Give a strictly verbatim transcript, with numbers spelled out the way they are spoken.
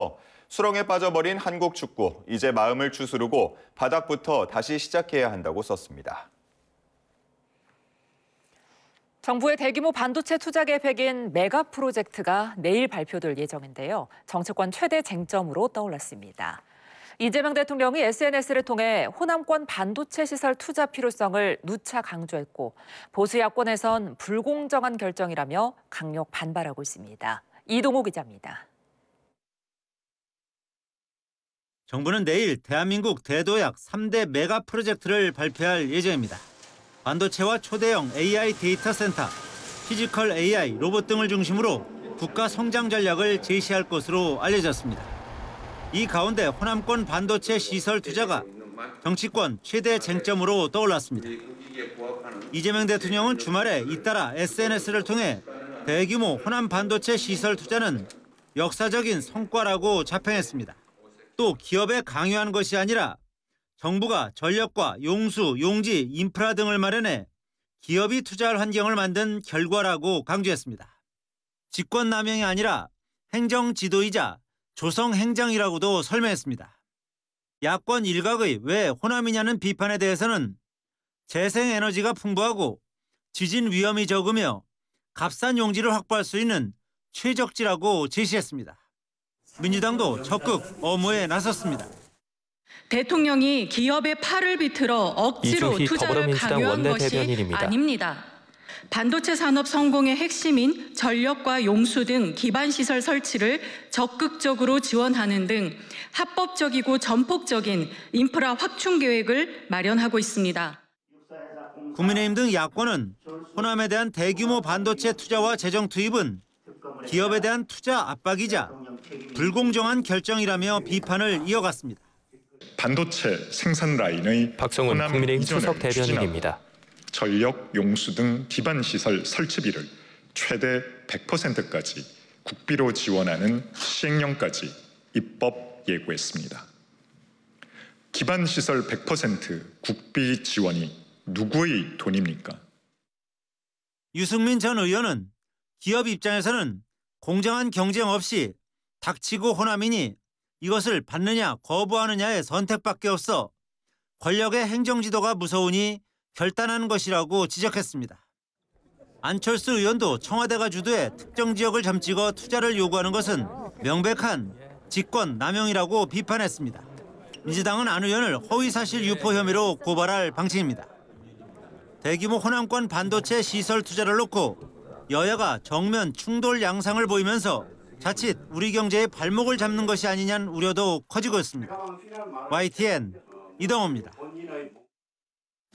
수렁에 빠져버린 한국 축구, 이제 마음을 추스르고 바닥부터 다시 시작해야 한다고 썼습니다. 정부의 대규모 반도체 투자 계획인 메가 프로젝트가 내일 발표될 예정인데요. 정치권 최대 쟁점으로 떠올랐습니다. 이재명 대통령이 에스엔에스를 통해 호남권 반도체 시설 투자 필요성을 누차 강조했고 보수 야권에선 불공정한 결정이라며 강력 반발하고 있습니다. 이동호 기자입니다. 정부는 내일 대한민국 대도약 삼 대 메가 프로젝트를 발표할 예정입니다. 반도체와 초대형 에이아이 데이터 센터, 피지컬 에이아이, 로봇 등을 중심으로 국가 성장 전략을 제시할 것으로 알려졌습니다. 이 가운데 호남권 반도체 시설 투자가 정치권 최대 쟁점으로 떠올랐습니다. 이재명 대통령은 주말에 잇따라 에스엔에스를 통해 대규모 호남 반도체 시설 투자는 역사적인 성과라고 자평했습니다. 또 기업에 강요한 것이 아니라 정부가 전력과 용수, 용지, 인프라 등을 마련해 기업이 투자할 환경을 만든 결과라고 강조했습니다. 직권남용이 아니라 행정지도이자 조성행정이라고도 설명했습니다. 야권 일각의 왜 호남이냐는 비판에 대해서는 재생에너지가 풍부하고 지진 위험이 적으며 값싼 용지를 확보할 수 있는 최적지라고 제시했습니다. 민주당도 적극 엄호에 나섰습니다. 대통령이 기업의 팔을 비틀어 억지로 투자를 강요한 것이 아닙니다. 반도체 산업 성공의 핵심인 전력과 용수 등 기반 시설 설치를 적극적으로 지원하는 등 합법적이고 전폭적인 인프라 확충 계획을 마련하고 있습니다. 국민의힘 등 야권은 호남에 대한 대규모 반도체 투자와 재정 투입은 기업에 대한 투자 압박이자 불공정한 결정이라며 비판을 이어갔습니다. 반도체 생산 라인의 박성훈 국민의힘 수석 대변인입니다. 전력, 용수 등 기반 시설 설치비를 최대 백 퍼센트까지 국비로 지원하는 시행령까지 입법 예고했습니다. 기반 시설 백 퍼센트 국비 지원이 누구의 돈입니까? 유승민 전 의원은 기업 입장에서는 공정한 경쟁 없이 닥치고 호남이니 이것을 받느냐 거부하느냐의 선택밖에 없어 권력의 행정지도가 무서우니 결단한 것이라고 지적했습니다. 안철수 의원도 청와대가 주도해 특정 지역을 점찍어 투자를 요구하는 것은 명백한 직권 남용이라고 비판했습니다. 민주당은 안 의원을 허위사실 유포 혐의로 고발할 방침입니다. 대규모 호남권 반도체 시설 투자를 놓고 여야가 정면 충돌 양상을 보이면서 자칫 우리 경제의 발목을 잡는 것이 아니냐는 우려도 커지고 있습니다. 와이티엔 이동호입니다.